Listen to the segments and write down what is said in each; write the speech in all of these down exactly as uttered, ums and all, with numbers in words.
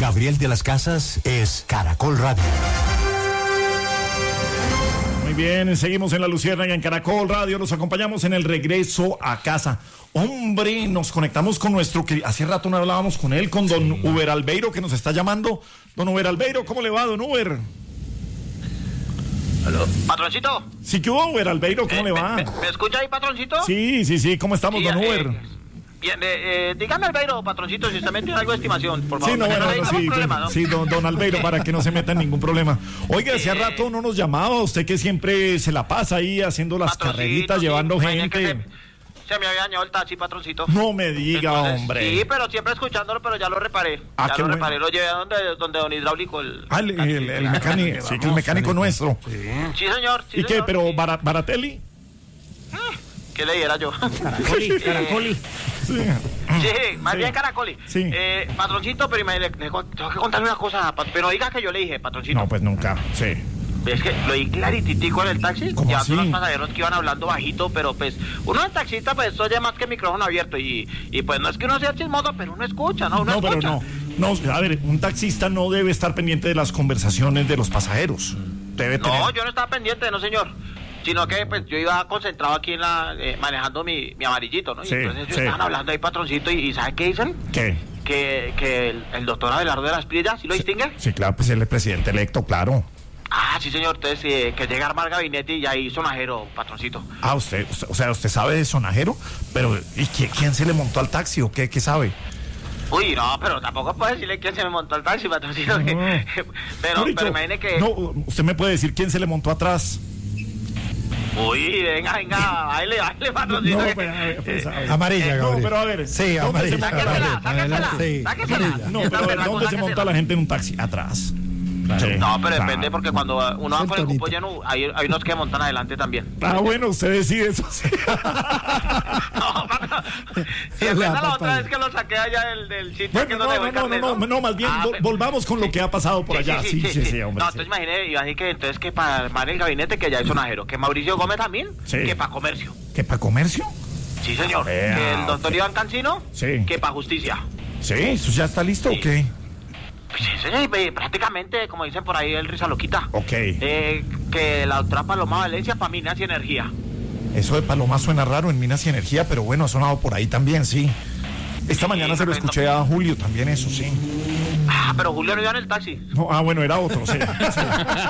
Gabriel de las Casas es Caracol Radio. Muy bien, seguimos en La Luciérnaga en Caracol Radio, los acompañamos en el regreso a casa. Hombre, nos conectamos con nuestro, que hace rato no hablábamos con él, con don sí. Uber Albeiro, que nos está llamando. Don Uber Albeiro, ¿cómo le va, don Uber? ¿Aló? ¿Patroncito? Sí, ¿qué hubo, Uber Albeiro? ¿Cómo eh, le va? Me, me, ¿Me escucha ahí, patroncito? Sí, sí, sí, ¿cómo estamos, sí, don eh, Uber? Bien, eh, eh, dígame, Albeiro, patroncito, si usted me tiene algo de estimación, por favor. Sí, no, bueno, no, no, sí, problema, ¿no? sí, don, don Albeiro, para que no se meta en ningún problema. Oiga, hace eh, rato no nos llamaba, usted que siempre se la pasa ahí haciendo las carreritas, sí, llevando gente. Se, se me había dañado el taxi, patroncito. No me diga, Entonces, hombre. Sí, pero siempre escuchándolo, pero ya lo reparé. Ah, ya qué lo bueno. reparé, lo llevé a donde, donde don Hidráulico. El, ah, el, el, el mecánico, sí, que el mecánico nuestro. Sí, sí señor. Sí, ¿Y qué, señor, pero sí. Bar Baratelli? ¿Qué le diera yo? Caracoli, Caracoli. Sí, sí más sí. bien Caracoli. Sí. Eh, patroncito, pero le, le, tengo que contarle una cosa, pero diga que yo le dije, patroncito. No, pues nunca, sí. Es que lo di clarititico en el taxi, ya unos pasajeros que iban hablando bajito, pero pues uno en taxista pues oye más que micrófono abierto y, y pues no es que uno sea chismoso, pero uno escucha, ¿no? Uno no, escucha. pero no, no, a ver, un taxista no debe estar pendiente de las conversaciones de los pasajeros. Debe tener... No, yo no estaba pendiente, no señor. Sino que pues yo iba concentrado aquí en la eh, manejando mi, mi amarillito, ¿no? Y sí, entonces ellos sí. estaban hablando ahí, patroncito, y, y ¿sabe qué dicen? ¿Qué? Que, que el, el doctor Abelardo de las Pillas, ¿sí lo distingue? Sí, claro, pues él es presidente electo, claro. Ah, sí, señor, entonces eh, que llega a armar gabinete y ahí sonajero, patroncito. Ah, usted, usted, o sea, usted sabe de sonajero, pero ¿y quién, quién se le montó al taxi o qué, qué sabe? Uy, no, pero tampoco puedo decirle quién se me montó al taxi, patroncito. No. pero, dicho, pero imagine que... No, usted me puede decir quién se le montó atrás. Uy, venga, venga, baile, baile, patroncito. No, pues, a ver, pues, a ver. Amarilla, eh, Gabriel. No, pero a ver. Sí, amarilla. Sáquesela, sáquesela, Sí, sáquesela. No, pero ¿dónde se monta la gente en un taxi? Atrás. Claro. Sí, No, pero claro. depende porque cuando uno va Es con el tonito. cupo lleno, hay, hay unos que montan adelante también. Ah, bueno, usted decide eso. Sí. No, si es la, la otra vez que lo saqué allá del, del sitio Bueno, que no, no, no, no, no, no, no, más bien ah, vol volvamos con lo que ha pasado por allá. Sí, sí, sí, sí, hombre. No, sí. entonces imaginé, iba a decir que entonces que para armar el gabinete que ya hay sonajero, que Mauricio Gómez también, Sí. que para comercio. ¿Qué, para comercio? Sí, señor. Vea, Que el doctor ok. Iván Cancino, Sí. que para justicia. Sí, ¿eso ya está listo Sí. o qué? Pues sí, señor, y prácticamente, como dicen por ahí, el risa loquita. Ok. Eh, que la doctora Paloma Valencia para Minas y Energía. Eso de Paloma suena raro en Minas y Energía, pero bueno, ha sonado por ahí también, sí. Esta Sí, mañana se lo pero no- escuché a Julio también, eso sí. Ah, pero Julio no iba en el taxi. No, ah, bueno, era otro, sí. sí.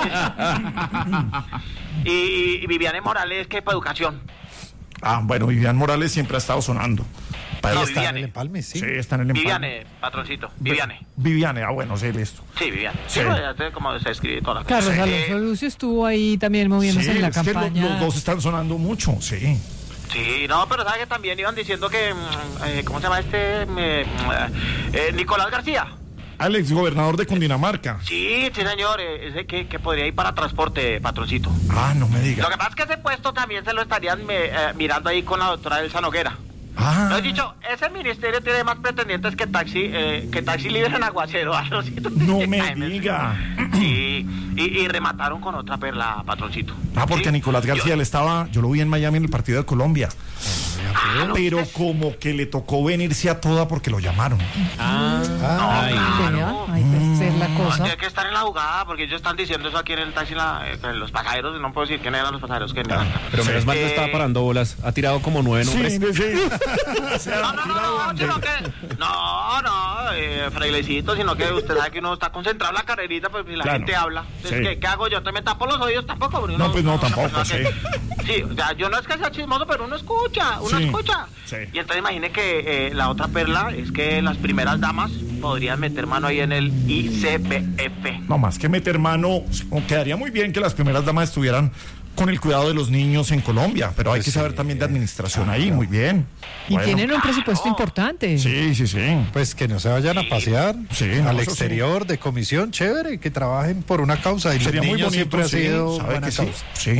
y, y Viviane Morales, que para educación. Ah, bueno, Vivian Morales siempre ha estado sonando. Para No, ella está- Está en Viviane. el empalme, sí. Sí, está en el empalme. Viviane, patroncito. Viviane. Viviane, ah, bueno, sí, listo. Sí, Viviane. Sí. Sí, no, ya sé cómo se escribe toda la cosa. Carlos Eh, Alonso Lucio estuvo ahí también moviéndose Sí, en la es que lo- campaña. los dos están sonando mucho, sí. Sí, no, pero ¿sabes que también iban diciendo que... mm, eh, ¿Cómo se llama este? Me- mm, eh, Nicolás García. Al exgobernador de Cundinamarca. Sí, sí, señor. eh, Ese que, que podría ir para transporte, patroncito. Ah, no me diga. Lo que pasa es que ese puesto también se lo estarían me- eh, mirando ahí con la doctora Elsa Noguera. Ah, Lo he dicho, ese ministerio tiene más pretendientes que taxi, eh, que taxi libre en Aguacero. patroncito. no me Ay, diga. Sí, y, y remataron con otra perla, patroncito. Ah, porque Sí. Nicolás García, Yo- él estaba, yo lo vi en Miami en el partido de Colombia, Ah, no, pero pues, como que le tocó venirse a toda porque lo llamaron. Ah, Ah, no, vea, claro. ahí puede ser la No, cosa. tiene que estar en la jugada, porque ellos están diciendo eso aquí en el taxi, la, eh, que los pasajeros, no puedo decir quién eran los pasajeros. Que Pero menos mal no Eh, estaba parando bolas. Ha tirado como nueve nombres. Sí, sí. No, no, no, no, sino que, no, no, eh, frailecito, sino que usted sabe que uno está concentrado en la carrerita, pues si la Claro. gente habla. Entonces, Sí. ¿qué, ¿qué hago yo? ¿Te me tapo los oídos tampoco? Porque No, uno- pues no, una tampoco, persona que- Sí, o sea, yo no es que sea chismoso, pero uno escucha, uno Sí, escucha. sí. Y entonces imagine que eh, la otra perla es que las primeras damas podrían meter mano ahí en el I C B F. No más que meter mano, quedaría muy bien que las primeras damas estuvieran con el cuidado de los niños en Colombia, pero hay Pues que saber sí, también de administración ahí, muy bien. Y Bueno. tienen un presupuesto importante. Sí, sí, sí. Pues que no se vayan a pasear Sí, no, al eso exterior de comisión, chévere, que trabajen por una causa. Y Sería los muy niños bonito, siempre ha sí, sido ¿sabe buena que sí? causa. Sí.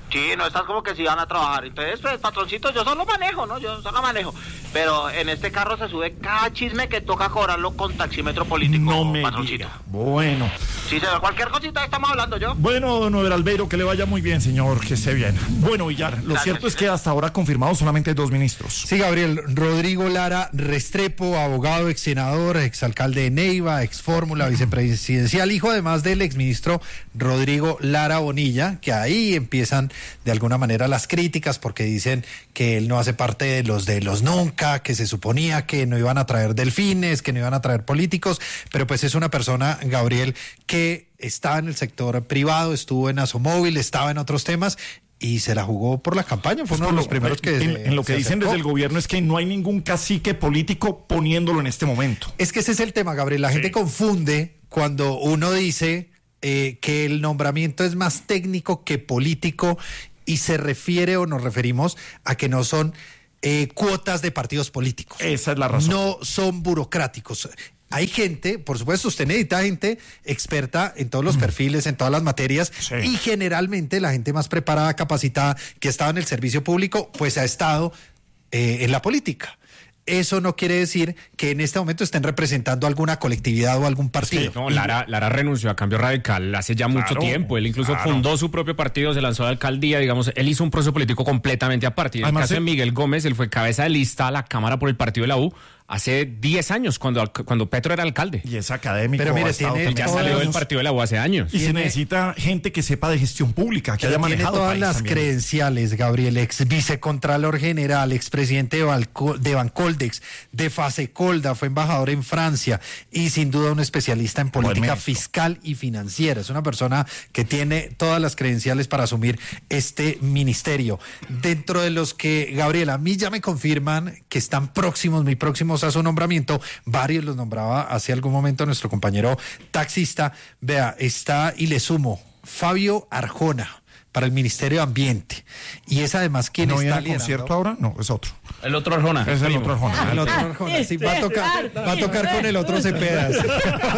Sí, no estás como que si van a trabajar. Entonces, pues, patroncito, yo solo manejo, ¿no? Yo solo manejo. Pero en este carro se sube cada chisme que toca cobrarlo con taxímetro político, No me patroncito. diga. Bueno. Sí, señor, cualquier cosita estamos hablando yo. Bueno, don Overalbeiro, que le vaya muy bien, señor, que esté bien. Bueno, Villar, lo Gracias, cierto es sí. que hasta ahora confirmados solamente hay dos ministros. Sí, Gabriel, Rodrigo Lara Restrepo, abogado, ex senador, ex alcalde de Neiva, ex fórmula vicepresidencial, hijo además del exministro Rodrigo Lara Bonilla, que ahí empiezan de alguna manera las críticas porque dicen que él no hace parte de los de los nunca, que se suponía que no iban a traer delfines, que no iban a traer políticos, pero pues es una persona, Gabriel, que estaba en el sector privado, estuvo en Asomóvil, estaba en otros temas y se la jugó por la campaña, fue Pues uno por de los lo- primeros que... en, se- en lo que se dicen acercó. desde el gobierno es que no hay ningún cacique político poniéndolo en este momento. Es que ese es el tema, Gabriel. La gente confunde cuando uno dice eh, que el nombramiento es más técnico que político y se refiere o nos referimos a que no son eh, cuotas de partidos políticos. Esa es la razón. No son burocráticos. Hay gente, por supuesto, usted necesita gente experta en todos los perfiles, en todas las materias, Sí. y generalmente la gente más preparada, capacitada, que estaba en el servicio público, pues ha estado eh, en la política. Eso no quiere decir que en este momento estén representando alguna colectividad o algún partido. No, Lara, Lara renunció a Cambio Radical hace ya mucho Claro, tiempo. Él incluso claro. fundó su propio partido, se lanzó a la alcaldía, digamos, él hizo un proceso político completamente aparte. Y en el Además, caso de él- Miguel Gómez, él fue cabeza de lista a la Cámara por el partido de la U hace diez años, cuando, cuando Petro era alcalde. Y es académico. Pero mire, ha estado tiene también Ya todas- salió del años. partido de la U hace años. Y se tiene- necesita gente que sepa de gestión pública, que Pero haya tiene manejado todas país las también. credenciales, Gabriel, ex vicecontralor general, expresidente de, Balco- de Bancoldex, de Fasecolda, fue embajador en Francia y sin duda un especialista en política ministro. fiscal y financiera. Es una persona que tiene todas las credenciales para asumir este ministerio. Dentro de los que, Gabriel, a mí ya me confirman que están próximos, muy próximos a su nombramiento, varios los nombraba hace algún momento nuestro compañero taxista. Vea, está, y le sumo, Fabio Arjona para el Ministerio de Ambiente. Y es además quien ¿No viene está al liderando. concierto ahora? No, es otro. El otro Arjona. Es el otro Arjona. El otro Arjona, sí, va a tocar, va a tocar con el otro Cepeda. sí.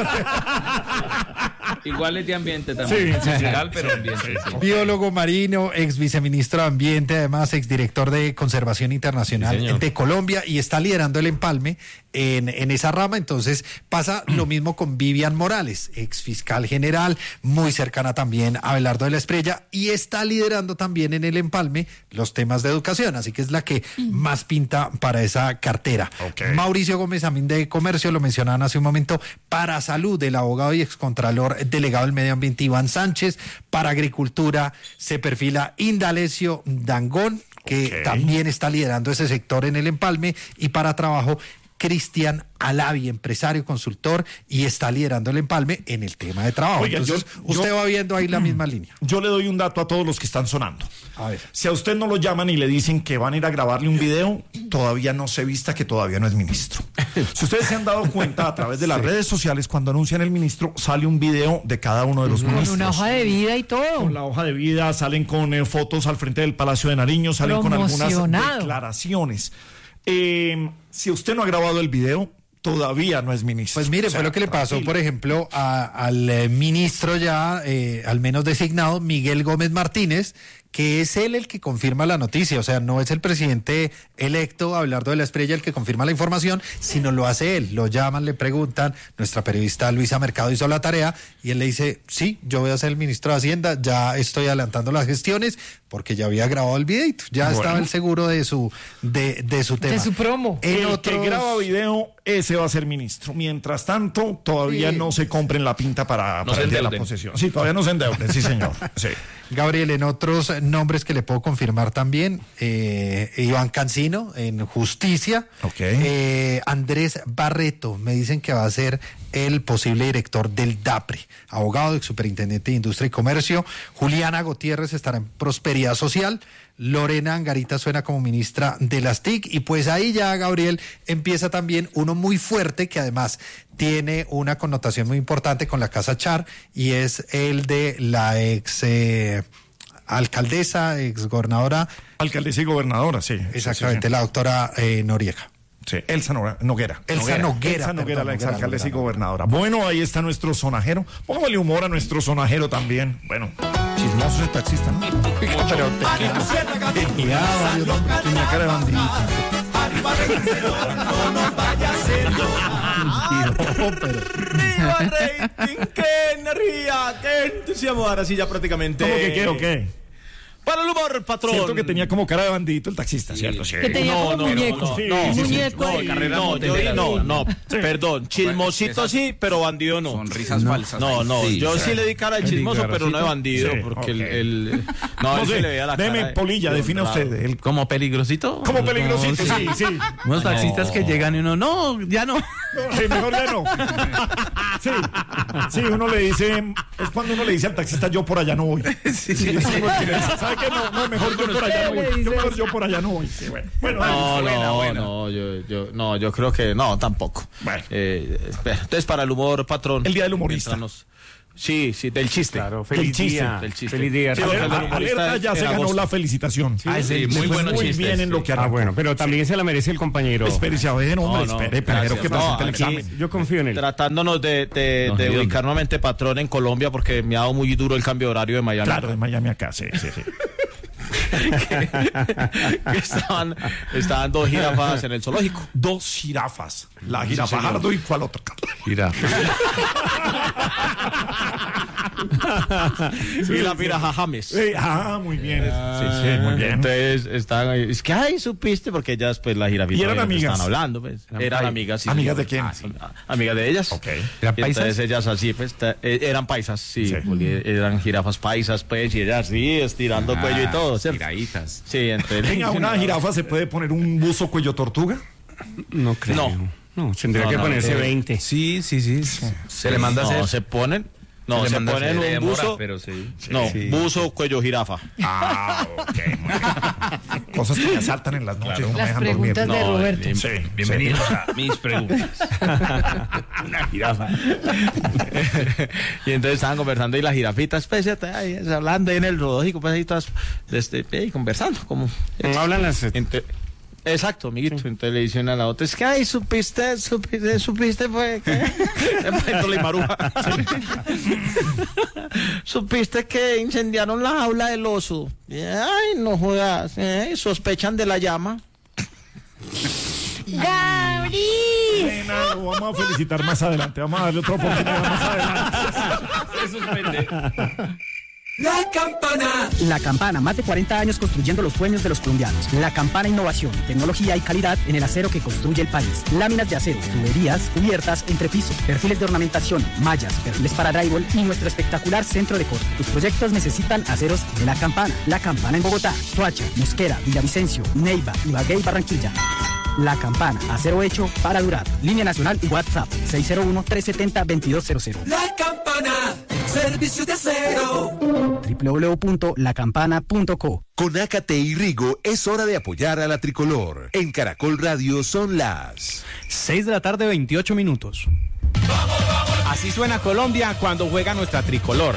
Igual es de ambiente Sí, también. sí, sí. General, pero ambiente. sí. Biólogo marino, ex viceministro de Ambiente, además ex director de Conservación Internacional Sí, señor. de Colombia, y está liderando el empalme en, en esa rama. Entonces pasa lo mismo con Vivian Morales, ex fiscal general, muy cercana también a Abelardo de la Espriella, y está liderando también en el empalme los temas de educación, así que es la que más pinta para esa cartera. Ok. Mauricio Gómez, también de Comercio, lo mencionaban hace un momento. Para Salud, el abogado y excontralor delegado del Medio Ambiente Iván Sánchez. Para Agricultura se perfila Indalecio Dangón, que Ok. también está liderando ese sector en el empalme. Y para Trabajo, Cristian Alavi, empresario, consultor, y está liderando el empalme en el tema de trabajo. Oiga, Entonces, yo- usted yo- va viendo ahí la misma línea. Yo le doy un dato a todos los que están sonando. A ver. Si a usted no lo llaman y le dicen que van a ir a grabarle un video, todavía no se vista que todavía no es ministro. Si ustedes se han dado cuenta a través de las redes sociales, cuando anuncian el ministro, sale un video de cada uno de los Con ministros. una hoja de vida y todo. Con la hoja de vida, salen con eh, fotos al frente del Palacio de Nariño, salen con algunas Promocionado. declaraciones. Eh, si usted no ha grabado el video, todavía no es ministro. Pues mire, O sea, fue lo que le pasó, tranquilo. por ejemplo, a- al eh, ministro ya, eh, al menos designado, Miguel Gómez Martínez, que es él el que confirma la noticia. O sea, no es el presidente electo, Abelardo de la Espriella, el que confirma la información, sino lo hace él. Lo llaman, le preguntan, nuestra periodista Luisa Mercado hizo la tarea y él le dice, sí, yo voy a ser el ministro de Hacienda, ya estoy adelantando las gestiones, porque ya había grabado el videito, ya Bueno. estaba el seguro de su, de, de su tema. De su promo. En El otros- que graba video, ese va a ser ministro. Mientras tanto, todavía Sí. no se compren la pinta para, No para se el día de la endeuden. posesión. Sí, todavía no se endeuden, sí, señor. Sí. Gabriel, en otros nombres que le puedo confirmar también, eh, Iván Cancino en Justicia, Ok. eh, Andrés Barreto, me dicen que va a ser el posible director del DAPRE, abogado, ex superintendente de Industria y Comercio. Juliana Gutiérrez estará en Prosperidad Social. Lorena Angarita suena como ministra de las T I C, y pues ahí ya, Gabriel, empieza también uno muy fuerte que además tiene una connotación muy importante con la Casa Char, y es el de la ex eh, alcaldesa, ex gobernadora, Alcaldesa y gobernadora, sí. exactamente, Sí, sí, la doctora eh, Noriega. sí. Sí, Elsa Noguera. Noguera. Elsa Noguera, Elsa Noguera, perdón, la Noguera, exalcaldesa y Noguera, gobernadora. Bueno, ahí está nuestro sonajero. Póngale humor a nuestro sonajero también. Bueno. Chismoso ese taxista, ¿no? Pero tenía, tenía cara de bandidito. ¡Viva el rating! ¡Qué energía! ¡Qué entusiasmo! Ahora sí ya prácticamente... ¿Cómo que qué o qué? Para el humor, patrón. Cierto que tenía como cara de bandidito el taxista, ¿cierto? Sí. Que tenía No, como no, muñeco. no, Sí, no, sí, sí. muñeco ahí. No, yo, no, no, perdón, chismosito sí, pero bandido no. Sonrisas falsas. No, no, Sí, yo sí. sí le di cara de chismoso, pero no de bandido, Sí, porque ok. el, el- no, él No se sé, le veía la cara. deme, de- Polilla, de defina honrado. usted. El, ¿Como peligrosito? como peligrosito, No, sí, sí. Unos taxistas que llegan y uno, no, ya no. Sí, mejor ya no. Sí, sí, uno le dice, es cuando uno le dice al taxista, yo por allá no voy. Sí, sí, uno tiene esa, ¿sabe qué? No, no, mejor yo por allá no voy. Yo mejor yo por allá no voy. Sí, bueno, bueno, No, buena, no, buena. no, yo, yo, no, yo creo que no, tampoco. Bueno. Eh, espera, entonces, para el humor, patrón. El día del humorista. mientras nos- Sí, sí, del chiste. Claro, Del feliz chiste, día. del chiste. Feliz día. Sí, porque el del Alerta, humorista alerta ya en se ganó agosto. la felicitación. Ah, sí, muy Le fue buenos muy chistes, bien en sí. lo que Ah, arrancó. bueno, pero también se la merece el compañero. Espérese, a ver, hombre, No, no, espere, primero gracias. que No, presente el aquí- examen. Yo confío en él. Tratándonos de, de, No, de Dios. ubicar nuevamente patrón en Colombia, porque me ha dado muy duro el cambio de horario de Miami. Claro, de Miami acá, sí, sí, sí. Que estaban, estaban dos jirafas en el zoológico. Dos jirafas. La jirafa señor. Jardo y cuál otra. Mira. Y la piraja James. Sí, ah, muy bien. Sí, sí, muy bien. Entonces estaban ahí. Es que, ay, supiste, porque ellas, pues, la jirafita. ¿Y eran obviamente amigas? Estaban hablando, pues. Eran amigas. sí, ¿Amigas sí. de quién? Ah, sí. Ah, Amigas de ellas. Ok. ¿Eran Y entonces paisas? ellas así, pues, ta- eh, eran paisas, sí. Sí. Juli, eran jirafas paisas, pues, y ellas así, estirando el cuello y todo, ¿cierto? Tiraditas. Sí, entonces. Venga, una jirafa se puede poner un buzo cuello tortuga. No creo. No. No, tendría No, que no, ponerse eh, veinte. Sí, sí, sí. Se le manda a No, hacer. se ponen. No, Se le se manda a ponen hacer, un demora, buzo. pero sí. No, Sí. buzo, cuello, jirafa. Ah, ok. Muy bien. Cosas que me asaltan en las noches. No me Las dejan dormir. preguntas de No, Roberto. eh, Sí, Bienvenidos a mis preguntas. una jirafa. Y entonces estaban conversando y las jirafitas, pues, ya está ahí, hablando ahí en el zoológico, pues ahí todas, este, ahí conversando, como. Hablan las... Entre- Exacto, amiguito. Entonces le dicen a la otra, es que, ay, supiste, supiste, supiste, fue que... Entonces la maruja. Supiste que incendiaron la jaula del oso. Ay, no jodas, ¿eh? Sospechan de la llama. ¡Gabriel! Nena, lo vamos a felicitar más adelante. Vamos a darle otra oportunidad más adelante. La Campana. La Campana, más de cuarenta años construyendo los sueños de los colombianos. La Campana, innovación, tecnología y calidad en el acero que construye el país. Láminas de acero, tuberías, cubiertas, entrepiso, perfiles de ornamentación, mallas, perfiles para drywall y nuestro espectacular centro de corte. Tus proyectos necesitan aceros de La Campana. La Campana en Bogotá, Soacha, Mosquera, Villavicencio, Neiva, Ibagué y Barranquilla. La Campana, acero hecho para durar. Línea nacional y WhatsApp seis cero uno, tres siete cero, dos dos cero cero. La Campana, servicio de acero. doble u doble u doble u punto la campana punto co. Con Ácate y Rigo es hora de apoyar a la tricolor. En Caracol Radio son las seis de la tarde, veintiocho minutos. Así suena Colombia cuando juega nuestra tricolor.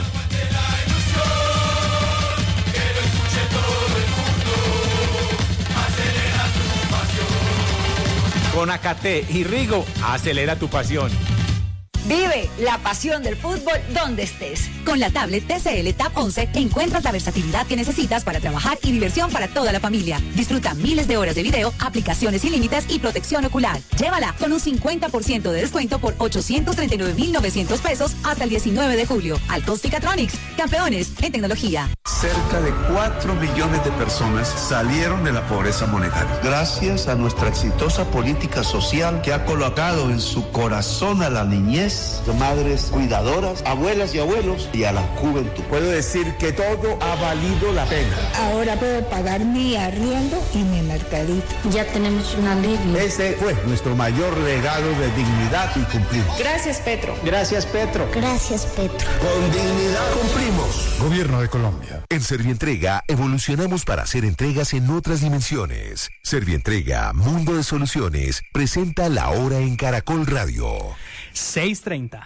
Con Ácate y Rigo, acelera tu pasión. Vive la pasión del fútbol donde estés. Con la tablet T C L Tab once encuentras la versatilidad que necesitas para trabajar y diversión para toda la familia. Disfruta miles de horas de video, aplicaciones sin límites y protección ocular. Llévala con un cincuenta por ciento de descuento por ochocientos treinta y nueve mil novecientos pesos hasta el diecinueve de julio. Altos Ficatronics, campeones en tecnología. Cerca de cuatro millones de personas salieron de la pobreza monetaria. Gracias a nuestra exitosa política social que ha colocado en su corazón a la niñez, de madres cuidadoras, abuelas y abuelos y a la juventud. Puedo decir que todo ha valido la pena. Ahora puedo pagar mi arriendo y mi mercadito. Ya tenemos una ley. Ese fue nuestro mayor legado de dignidad y cumplimos. Gracias, Petro. Gracias, Petro. Gracias, Petro. Con dignidad cumplimos. Gobierno de Colombia. En Servientrega evolucionamos para hacer entregas en otras dimensiones. Servientrega, Mundo de Soluciones, presenta La Hora en Caracol Radio. seis treinta.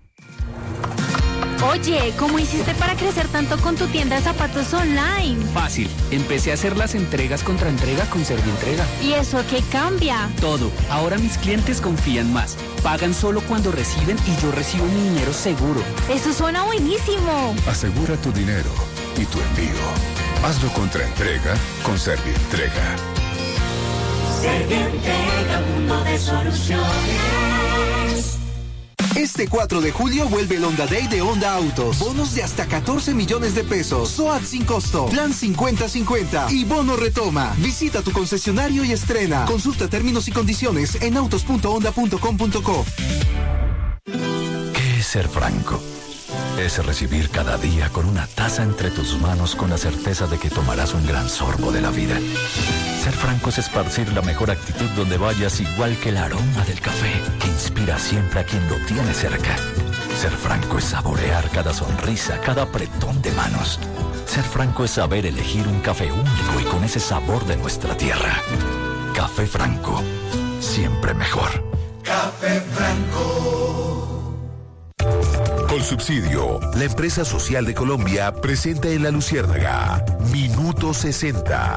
Oye, ¿cómo hiciste para crecer tanto con tu tienda de zapatos online? Fácil, empecé a hacer las entregas contra entrega con Servientrega. ¿Y eso qué cambia? Todo, ahora mis clientes confían más. Pagan solo cuando reciben y yo recibo mi dinero seguro. Eso suena buenísimo. Asegura tu dinero. y tu envío. Hazlo contra entrega con Servientrega. Servientrega, mundo de soluciones. Este cuatro de julio vuelve el Honda Day de Honda Autos. Bonos de hasta catorce millones de pesos. S O A T sin costo. Plan cincuenta cincuenta. Y bono retoma. Visita tu concesionario y estrena. Consulta términos y condiciones en autos punto honda punto com punto co. ¿Qué es ser franco? Es recibir cada día con una taza entre tus manos con la certeza de que tomarás un gran sorbo de la vida. Ser franco es esparcir la mejor actitud donde vayas, igual que el aroma del café que inspira siempre a quien lo tiene cerca. Ser franco es saborear cada sonrisa, cada apretón de manos. Ser franco es saber elegir un café único y con ese sabor de nuestra tierra. Café Franco, siempre mejor. Café Franco. Colsubsidio, la empresa social de Colombia, presenta en La Luciérnaga Minuto sesenta.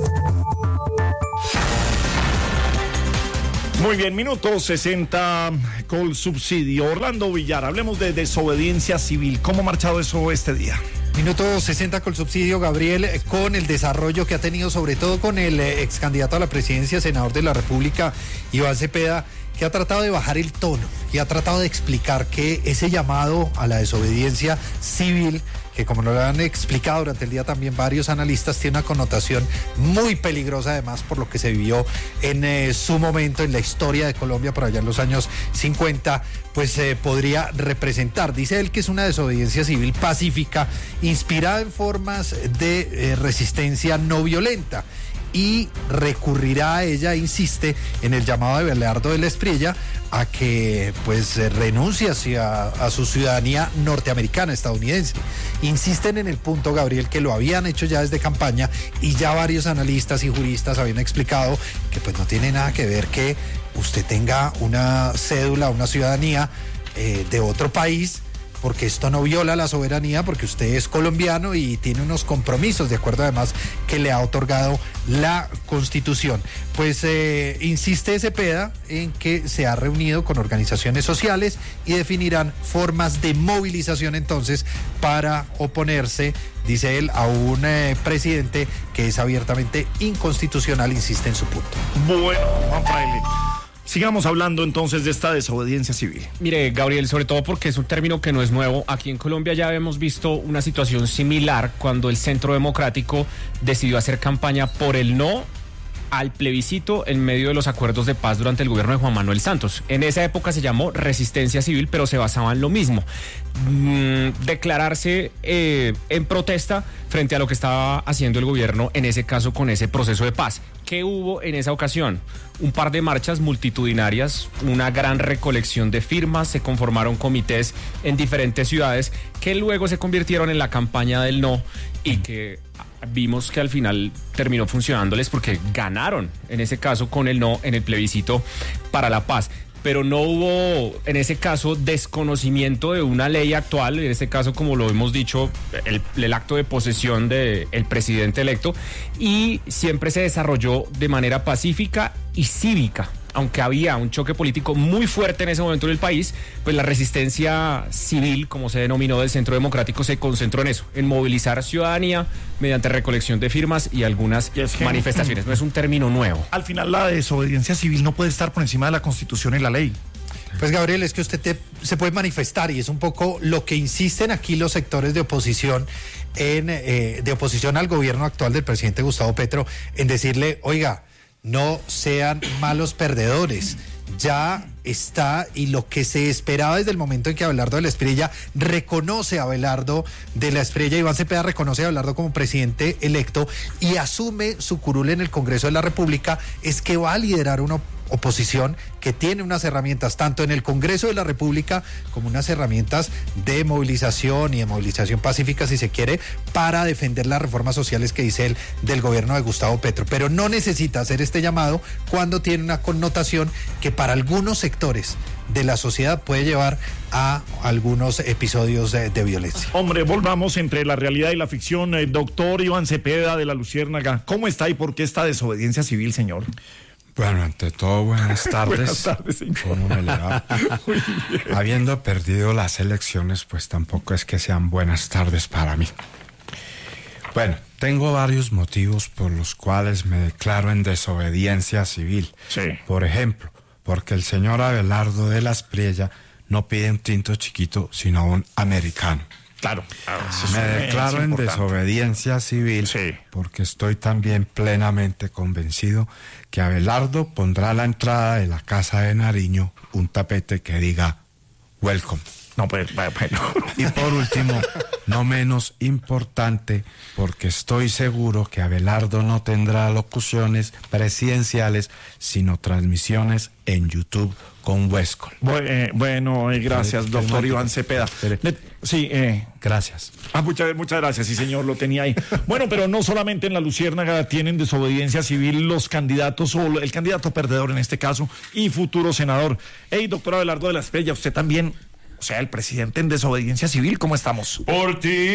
Muy bien, minuto sesenta, Colsubsidio. Orlando Villar, hablemos de desobediencia civil. ¿Cómo ha marchado eso este día? Minuto sesenta con subsidio, Gabriel, con el desarrollo que ha tenido, sobre todo con el ex candidato a la presidencia, senador de la República, Iván Cepeda, que ha tratado de bajar el tono y ha tratado de explicar que ese llamado a la desobediencia civil, que como lo han explicado durante el día también varios analistas, tiene una connotación muy peligrosa, además por lo que se vivió en eh, su momento en la historia de Colombia por allá en los años cincuenta, pues eh, podría representar, dice él, que es una desobediencia civil pacífica inspirada en formas de eh, resistencia no violenta, y recurrirá a ella, insiste, en el llamado de Abelardo de la Espriella a que pues renuncie hacia a su ciudadanía norteamericana, estadounidense. Insisten en el punto, Gabriel, que lo habían hecho ya desde campaña y ya varios analistas y juristas habían explicado que pues no tiene nada que ver que usted tenga una cédula, una ciudadanía eh, de otro país, porque esto no viola la soberanía, porque usted es colombiano y tiene unos compromisos, de acuerdo además que le ha otorgado la Constitución. Pues eh, insiste Cepeda en que se ha reunido con organizaciones sociales y definirán formas de movilización entonces para oponerse, dice él, a un eh, presidente que es abiertamente inconstitucional, insiste en su punto. Bueno, Juan Fraile, sigamos hablando entonces de esta desobediencia civil. Mire, Gabriel, sobre todo porque es un término que no es nuevo. Aquí en Colombia ya hemos visto una situación similar cuando el Centro Democrático decidió hacer campaña por el no al plebiscito en medio de los acuerdos de paz durante el gobierno de Juan Manuel Santos. En esa época se llamó resistencia civil, pero se basaba en lo mismo. Mm, declararse eh, en protesta frente a lo que estaba haciendo el gobierno, en ese caso con ese proceso de paz. ¿Qué hubo en esa ocasión? Un par de marchas multitudinarias, una gran recolección de firmas, se conformaron comités en diferentes ciudades que luego se convirtieron en la campaña del no y que vimos que al final terminó funcionándoles porque ganaron, en ese caso con el no en el plebiscito para la paz. Pero no hubo, en ese caso, desconocimiento de una ley actual, en este caso, como lo hemos dicho, el, el acto de posesión del presidente electo, y siempre se desarrolló de manera pacífica y cívica. Aunque había un choque político muy fuerte en ese momento en el país, pues la resistencia civil, como se denominó del Centro Democrático, se concentró en eso, en movilizar ciudadanía mediante recolección de firmas y algunas es que, manifestaciones. No es un término nuevo. Al final la desobediencia civil no puede estar por encima de la Constitución y la ley. Pues Gabriel, es que usted te, se puede manifestar y es un poco lo que insisten aquí los sectores de oposición en eh, de oposición al gobierno actual del presidente Gustavo Petro, en decirle, oiga, no sean malos perdedores. Ya está, y lo que se esperaba desde el momento en que Abelardo de la Espriella reconoce a Abelardo de la Espriella, Iván Cepeda reconoce a Abelardo como presidente electo y asume su curul en el Congreso de la República, es que va a liderar una oposición que tiene unas herramientas tanto en el Congreso de la República como unas herramientas de movilización y de movilización pacífica, si se quiere, para defender las reformas sociales que dice él del gobierno de Gustavo Petro, pero no necesita hacer este llamado cuando tiene una connotación que para algunos sectores de la sociedad puede llevar a algunos episodios de, de violencia. Hombre, volvamos entre la realidad y la ficción. Eh, doctor Iván Cepeda de la Luciérnaga, ¿cómo está y por qué esta desobediencia civil, señor? Bueno, ante todo, buenas tardes. Buenas tardes, señor. ¿Cómo me le va? Habiendo perdido las elecciones, pues tampoco es que sean buenas tardes para mí. Bueno, tengo varios motivos por los cuales me declaro en desobediencia civil. Sí. Por ejemplo, porque el señor Abelardo de la Espriella no pide un tinto chiquito, sino un americano. Claro. Ah, me declaro en importante. desobediencia civil sí. porque estoy también plenamente convencido que Abelardo pondrá a la entrada de la casa de Nariño un tapete que diga welcome. No, pues, bueno. Y por último, no menos importante, porque estoy seguro que Abelardo no tendrá locuciones presidenciales, sino transmisiones en YouTube con Westcol. Bueno, eh, gracias, Espere, doctor espere, Iván Cepeda. Le, sí, eh. Gracias. Ah, muchas, muchas gracias, sí, señor, lo tenía ahí. Bueno, pero no solamente en la Luciérnaga tienen desobediencia civil los candidatos, o el candidato perdedor en este caso, y futuro senador. Hey, doctor Abelardo de la Espriella, usted también... O sea, el presidente en desobediencia civil, ¿cómo estamos? Por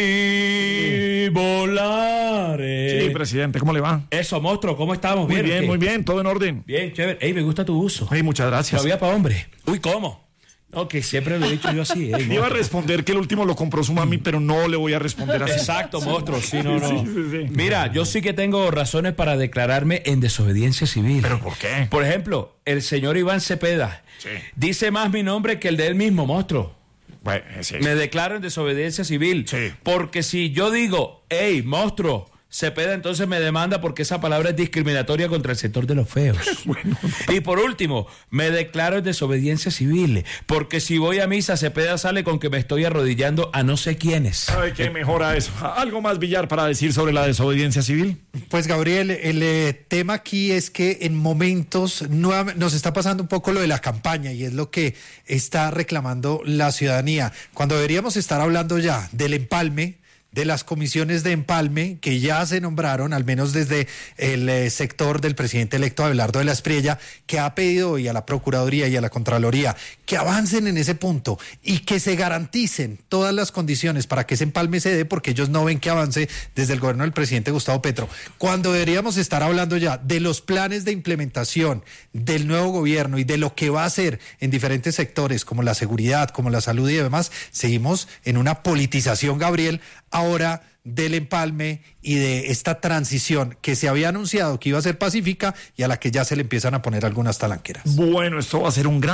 ti volaré. Sí, presidente, ¿cómo le va? Eso, monstruo, ¿cómo estamos? Muy ¿Bien, bien, muy bien, todo en orden. Bien, chévere. Ey, me gusta tu uso. Ey, muchas gracias. Todavía para hombre. Uy, ¿cómo? No, que siempre lo he dicho yo así. Me iba a responder que el último lo compró su mami, pero no le voy a responder así. Exacto, monstruo. Sí, no, no. Sí, sí, sí. Mira, yo sí que tengo razones para declararme en desobediencia civil. ¿Pero por qué? Por ejemplo, el señor Iván Cepeda sí. dice más mi nombre que el de él mismo, monstruo. Bueno, sí. Me declaro en desobediencia civil. Sí. Porque si yo digo, hey, monstruo, Cepeda entonces me demanda porque esa palabra es discriminatoria contra el sector de los feos. Bueno. Y por último, me declaro en desobediencia civil. Porque si voy a misa, Cepeda sale con que me estoy arrodillando a no sé quiénes. Ay, qué mejora eso. ¿Algo más, Villar, para decir sobre la desobediencia civil? Pues, Gabriel, el eh, tema aquí es que en momentos nueva- nos está pasando un poco lo de la campaña y es lo que está reclamando la ciudadanía. Cuando deberíamos estar hablando ya del empalme, de las comisiones de empalme que ya se nombraron, al menos desde el eh, sector del presidente electo Abelardo de la Espriella, que ha pedido hoy a la Procuraduría y a la Contraloría que avancen en ese punto y que se garanticen todas las condiciones para que ese empalme se dé, porque ellos no ven que avance desde el gobierno del presidente Gustavo Petro. Cuando deberíamos estar hablando ya de los planes de implementación del nuevo gobierno y de lo que va a hacer en diferentes sectores como la seguridad, como la salud y demás, seguimos en una politización, Gabriel, ahora del empalme y de esta transición que se había anunciado que iba a ser pacífica y a la que ya se le empiezan a poner algunas talanqueras. Bueno, esto va a ser un gran